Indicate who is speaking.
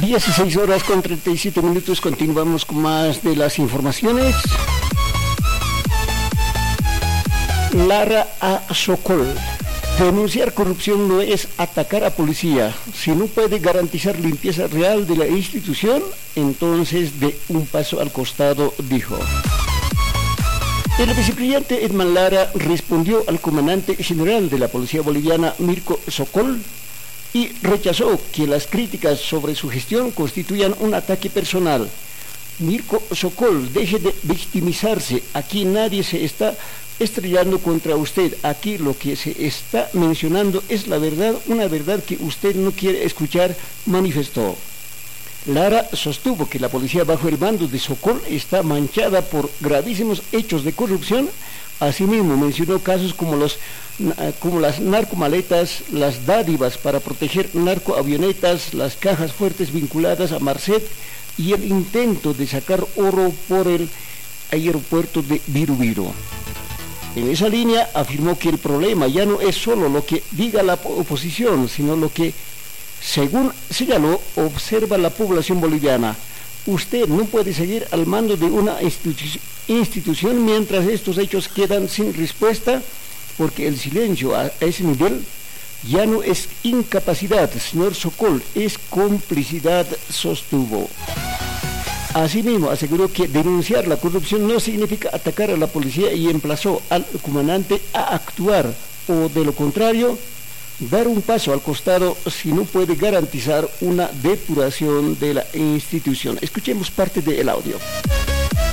Speaker 1: 16 horas con 37 minutos, continuamos con más de las informaciones. Lara a Sokol. Denunciar corrupción no es atacar a policía. Si no puede garantizar limpieza real de la institución, entonces dé un paso al costado, dijo. El vicepresidente Edman Lara respondió al comandante general de la Policía Boliviana, Mirko Sokol, y rechazó que las críticas sobre su gestión constituyan un ataque personal. Mirko Sokol, deje de victimizarse. Aquí nadie se está estrellando contra usted. Aquí lo que se está mencionando es la verdad, una verdad que usted no quiere escuchar, manifestó. Lara sostuvo que la policía bajo el mando de Sokol está manchada por gravísimos hechos de corrupción. Asimismo mencionó casos como las narcomaletas, las dádivas para proteger narcoavionetas, las cajas fuertes vinculadas a Marcet y el intento de sacar oro por el aeropuerto de Viru. En esa línea afirmó que el problema ya no es solo lo que diga la oposición, sino lo que, según señaló, observa la población boliviana. Usted no puede seguir al mando de una institución mientras estos hechos quedan sin respuesta, porque el silencio a ese nivel ya no es incapacidad, señor Sokol, es complicidad, sostuvo. Asimismo, aseguró que denunciar la corrupción no significa atacar a la policía y emplazó al comandante a actuar, o de lo contrario, dar un paso al costado si no puede garantizar una depuración de la institución. Escuchemos parte del audio.